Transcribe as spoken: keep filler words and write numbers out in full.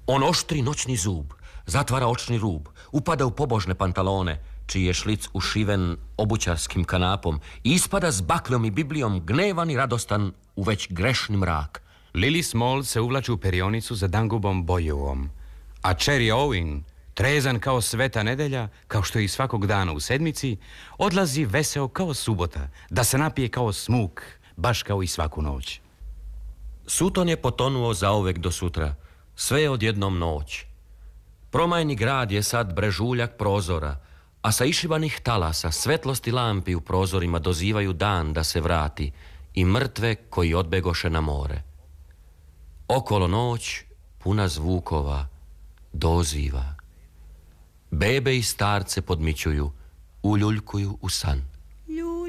On oštri noćni zub, zatvara očni rub, upada u pobožne pantalone, čiji je šlic ušiven obućarskim kanapom, i ispada s bakljom i biblijom, gnevan i radostan u već grešni mrak. Lily Small se uvlači u perionicu za Dangubom Bojevom, a Cherry Owen, trezan kao sveta nedelja, kao što je i svakog dana u sedmici, odlazi veseo kao subota, da se napije kao smuk, baš kao i svaku noć. Sutton je potonuo zauvek do sutra, sve je odjednom noć. Promajni grad je sad brežuljak prozora, a sa išivanih talasa svetlosti lampi u prozorima dozivaju dan da se vrati i mrtve koji odbegoše na more. Okolo noć, puna zvukova, doziva. Bebe i starce podmićuju, uljuljkuju u san.